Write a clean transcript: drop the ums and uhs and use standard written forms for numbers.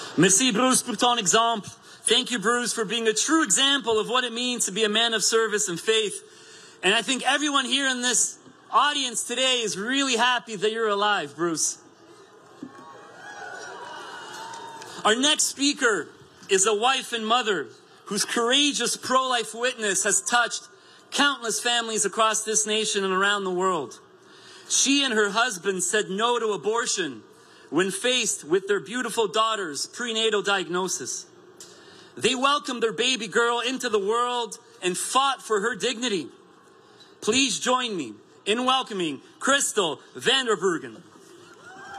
Merci Bruce pour ton exemple. Thank you, Bruce, for being a true example of what it means to be a man of service and faith. And I think everyone here in this audience today is really happy that you're alive, Bruce. Our next speaker is a wife and mother whose courageous pro-life witness has touched countless families across this nation and around the world. She and her husband said no to abortion when faced with their beautiful daughter's prenatal diagnosis. They welcomed their baby girl into the world and fought for her dignity. Please join me in welcoming Crystal Vanderbergen.